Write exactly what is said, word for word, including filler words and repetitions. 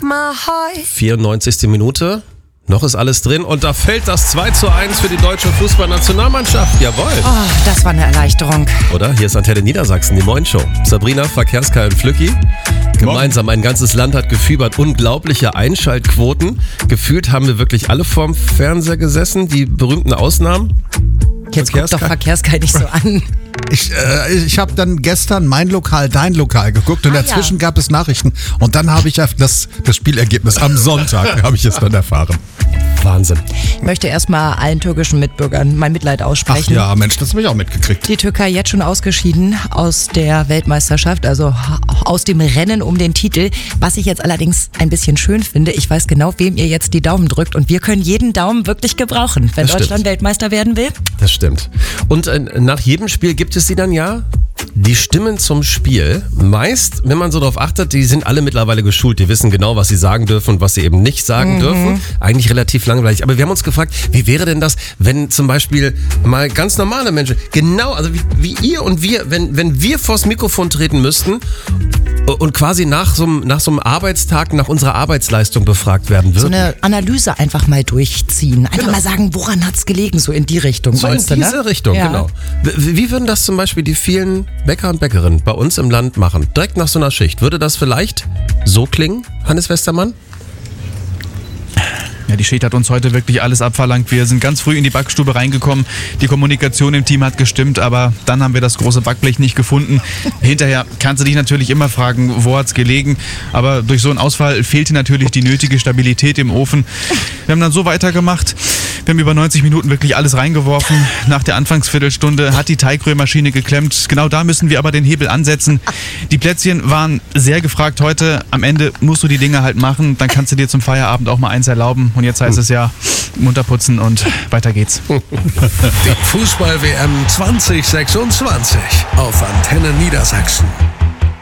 my heart. vierundneunzigste Minute. Noch ist alles drin und da fällt das zwei zu eins für die deutsche Fußballnationalmannschaft. Jawohl. Oh, das war eine Erleichterung. Oder? Hier ist Antenne Niedersachsen, die Moin Show. Sabrina, Verkehrskai und Flücki. Gemeinsam, ein ganzes Land hat gefiebert. Unglaubliche Einschaltquoten. Gefühlt haben wir wirklich alle vorm Fernseher gesessen. Die berühmten Ausnahmen. Jetzt guck doch Verkehrskai nicht so an. Ich, äh, ich habe dann gestern mein Lokal, dein Lokal geguckt und Ah, dazwischen ja. gab es Nachrichten und dann habe ich das, das Spielergebnis am Sonntag habe ich es dann erfahren. Wahnsinn. Ich möchte erstmal allen türkischen Mitbürgern mein Mitleid Ach aussprechen. ja, Mensch, das habe ich auch mitgekriegt. Die Türkei jetzt schon ausgeschieden aus der Weltmeisterschaft, also aus dem Rennen um den Titel. Was ich jetzt allerdings ein bisschen schön finde, ich weiß genau, wem ihr jetzt die Daumen drückt und wir können jeden Daumen wirklich gebrauchen, wenn Das Deutschland stimmt. Weltmeister werden will. Das stimmt. Und äh, nach jedem Spiel gibt es sie dann ja? Die Stimmen zum Spiel, meist, wenn man so darauf achtet, die sind alle mittlerweile geschult. Die wissen genau, was sie sagen dürfen und was sie eben nicht sagen mhm. dürfen. Eigentlich relativ langweilig. Aber wir haben uns gefragt, wie wäre denn das, wenn zum Beispiel mal ganz normale Menschen, genau, also wie, wie ihr und wir, wenn, wenn wir vors Mikrofon treten müssten und quasi nach so, einem, nach so einem Arbeitstag nach unserer Arbeitsleistung befragt werden So würden. eine Analyse einfach mal durchziehen. Einfach mal sagen, woran hat's gelegen, so in die Richtung. So in meinst du, diese ne? Richtung, Ja. genau. Wie, wie würden das zum Beispiel die vielen Bäcker und Bäckerinnen bei uns im Land machen? Direkt nach so einer Schicht. Würde das vielleicht so klingen, Hannes Westermann? Ja, die Schicht hat uns heute wirklich alles abverlangt. Wir sind ganz früh in die Backstube reingekommen. Die Kommunikation im Team hat gestimmt, aber dann haben wir das große Backblech nicht gefunden. Hinterher kannst du dich natürlich immer fragen, wo hat's gelegen. Aber durch so einen Ausfall fehlte natürlich die nötige Stabilität im Ofen. Wir haben dann so weitergemacht. Wir haben über neunzig Minuten wirklich alles reingeworfen. Nach der Anfangsviertelstunde hat die Teigrührmaschine geklemmt. Genau da müssen wir aber den Hebel ansetzen. Die Plätzchen waren sehr gefragt heute. Am Ende musst du die Dinge halt machen. Dann kannst du dir zum Feierabend auch mal eins erlauben. Und jetzt heißt es ja, munter putzen und weiter geht's. Die Fußball-W M zwanzig sechsundzwanzig auf Antenne Niedersachsen.